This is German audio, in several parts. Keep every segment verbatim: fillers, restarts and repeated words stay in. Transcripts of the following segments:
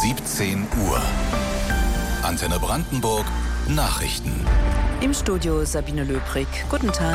siebzehn Uhr. Antenne Brandenburg Nachrichten. Im Studio Sabine Löbrig. Guten Tag.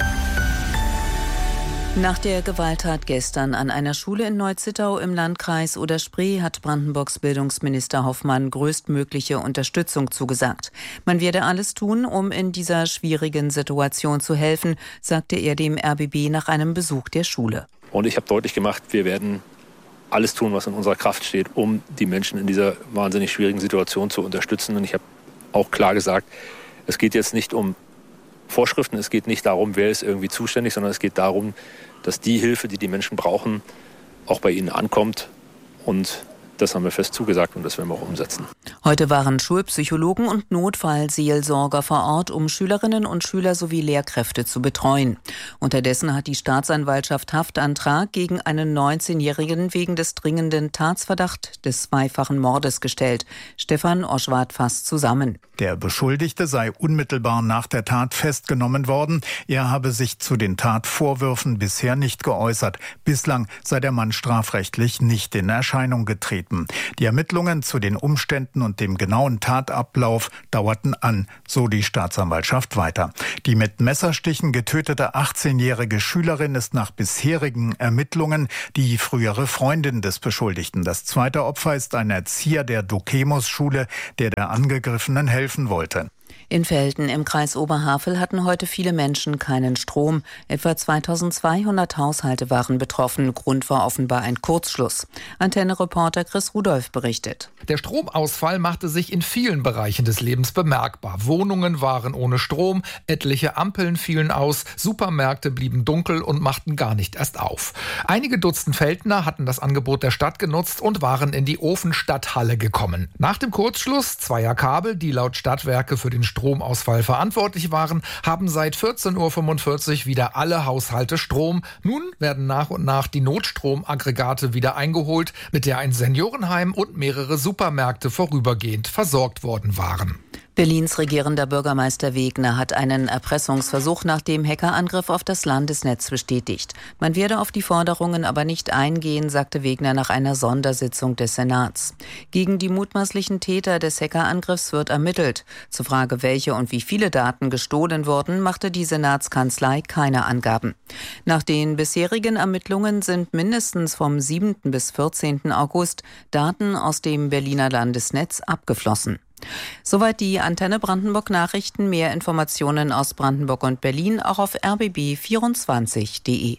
Nach der Gewalttat gestern an einer Schule in Neu-Zittau im Landkreis Oder-Spree hat Brandenburgs Bildungsminister Hoffmann größtmögliche Unterstützung zugesagt. Man werde alles tun, um in dieser schwierigen Situation zu helfen, sagte er dem R B B nach einem Besuch der Schule. Und ich habe deutlich gemacht, wir werden alles tun, was in unserer Kraft steht, um die Menschen in dieser wahnsinnig schwierigen Situation zu unterstützen. Und ich habe auch klar gesagt, es geht jetzt nicht um Vorschriften, es geht nicht darum, wer ist irgendwie zuständig, sondern es geht darum, dass die Hilfe, die die Menschen brauchen, auch bei ihnen ankommt. Und das haben wir fest zugesagt und das werden wir auch umsetzen. Heute waren Schulpsychologen und Notfallseelsorger vor Ort, um Schülerinnen und Schüler sowie Lehrkräfte zu betreuen. Unterdessen hat die Staatsanwaltschaft Haftantrag gegen einen neunzehnjährigen wegen des dringenden Tatsverdachts des zweifachen Mordes gestellt. Stefan Oschwart fasst zusammen. Der Beschuldigte sei unmittelbar nach der Tat festgenommen worden. Er habe sich zu den Tatvorwürfen bisher nicht geäußert. Bislang sei der Mann strafrechtlich nicht in Erscheinung getreten. Die Ermittlungen zu den Umständen und dem genauen Tatablauf dauerten an, so die Staatsanwaltschaft weiter. Die mit Messerstichen getötete achtzehnjährige Schülerin ist nach bisherigen Ermittlungen die frühere Freundin des Beschuldigten. Das zweite Opfer ist ein Erzieher der Dokemos-Schule, der der Angegriffenen helfen wollte. In Velten im Kreis Oberhavel hatten heute viele Menschen keinen Strom. Etwa zweitausendzweihundert Haushalte waren betroffen. Grund war offenbar ein Kurzschluss. Antenne-Reporter Chris Rudolph berichtet. Der Stromausfall machte sich in vielen Bereichen des Lebens bemerkbar. Wohnungen waren ohne Strom, etliche Ampeln fielen aus, Supermärkte blieben dunkel und machten gar nicht erst auf. Einige Dutzend Veltner hatten das Angebot der Stadt genutzt und waren in die Ofenstadthalle gekommen. Nach dem Kurzschluss zweier Kabel, die laut Stadtwerke für den Stromausfall verantwortlich waren, haben seit vierzehn Uhr fünfundvierzig wieder alle Haushalte Strom. Nun werden nach und nach die Notstromaggregate wieder eingeholt, mit der ein Seniorenheim und mehrere Supermärkte vorübergehend versorgt worden waren. Berlins regierender Bürgermeister Wegner hat einen Erpressungsversuch nach dem Hackerangriff auf das Landesnetz bestätigt. Man werde auf die Forderungen aber nicht eingehen, sagte Wegner nach einer Sondersitzung des Senats. Gegen die mutmaßlichen Täter des Hackerangriffs wird ermittelt. Zur Frage, welche und wie viele Daten gestohlen wurden, machte die Senatskanzlei keine Angaben. Nach den bisherigen Ermittlungen sind mindestens vom siebten bis vierzehnten August Daten aus dem Berliner Landesnetz abgeflossen. Soweit die Antenne Brandenburg Nachrichten. Mehr Informationen aus Brandenburg und Berlin auch auf r b b vierundzwanzig punkt d e.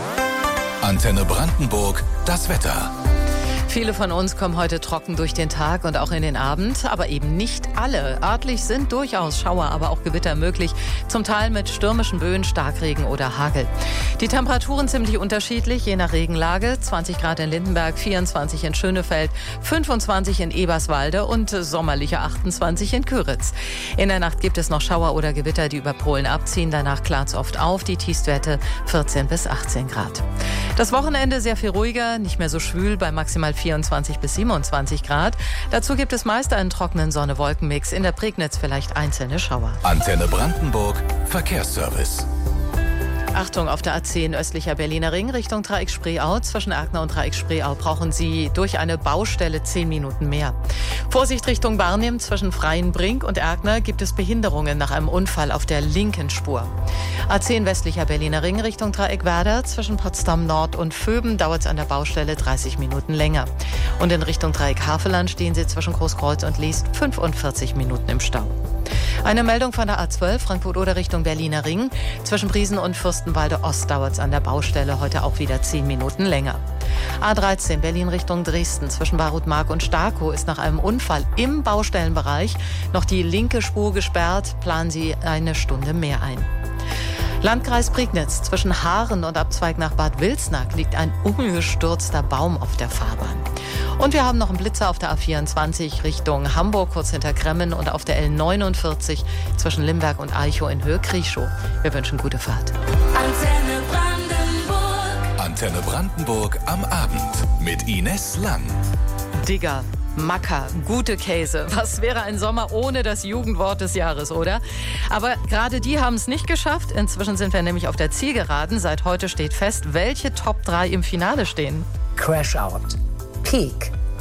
Antenne Brandenburg, das Wetter. Viele von uns kommen heute trocken durch den Tag und auch in den Abend, aber eben nicht alle. Örtlich sind durchaus Schauer, aber auch Gewitter möglich, zum Teil mit stürmischen Böen, Starkregen oder Hagel. Die Temperaturen ziemlich unterschiedlich, je nach Regenlage. zwanzig Grad in Lindenberg, vierundzwanzig in Schönefeld, fünfundzwanzig in Eberswalde und sommerliche achtundzwanzig in Köritz. In der Nacht gibt es noch Schauer oder Gewitter, die über Polen abziehen. Danach klart es oft auf, die Tiefstwerte vierzehn bis achtzehn Grad. Das Wochenende sehr viel ruhiger, nicht mehr so schwül, bei maximal vierundzwanzig bis siebenundzwanzig Grad. Dazu gibt es meist einen trockenen Sonne-Wolken-Mix. In der Prignitz vielleicht einzelne Schauer. Antenne Brandenburg, Verkehrsservice. Achtung, auf der A zehn östlicher Berliner Ring Richtung Dreieck-Spreeau. Zwischen Erkner und Dreieck-Spreeau brauchen Sie durch eine Baustelle zehn Minuten mehr. Vorsicht Richtung Barnim. Zwischen Freienbrink und Erkner gibt es Behinderungen nach einem Unfall auf der linken Spur. A zehn westlicher Berliner Ring Richtung Dreieck-Werder. Zwischen Potsdam Nord und Vöben dauert es an der Baustelle dreißig Minuten länger. Und in Richtung Dreieck-Havelland stehen Sie zwischen Großkreuz und Liest fünfundvierzig Minuten im Stau. Eine Meldung von der A zwölf Frankfurt-Oder Richtung Berliner Ring. Zwischen Briesen und Fürstenwalde Ost dauert es an der Baustelle heute auch wieder zehn Minuten länger. A dreizehn Berlin Richtung Dresden. Zwischen Barutmark und Starkow ist nach einem Unfall im Baustellenbereich noch die linke Spur gesperrt. Planen Sie eine Stunde mehr ein. Landkreis Prignitz. Zwischen Haaren und Abzweig nach Bad Wilsnack liegt ein umgestürzter Baum auf der Fahrbahn. Und wir haben noch einen Blitzer auf der A vierundzwanzig Richtung Hamburg, kurz hinter Kremmen, und auf der L neunundvierzig zwischen Limberg und Eichow in Höhe Krieschow. Wir wünschen gute Fahrt. Antenne Brandenburg. Antenne Brandenburg am Abend mit Ines Lang. Digger. Macker, gute Käse. Was wäre ein Sommer ohne das Jugendwort des Jahres, oder? Aber gerade die haben es nicht geschafft. Inzwischen sind wir nämlich auf der Zielgeraden. Seit heute steht fest, welche Top drei im Finale stehen. Crash Out, Peak,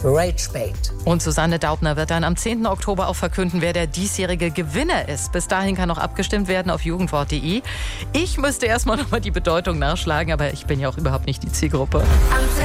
Ragebait. Und Susanne Daubner wird dann am zehnten Oktober auch verkünden, wer der diesjährige Gewinner ist. Bis dahin kann noch abgestimmt werden auf jugendwort punkt de. Ich müsste erstmal nochmal die Bedeutung nachschlagen, aber ich bin ja auch überhaupt nicht die Zielgruppe.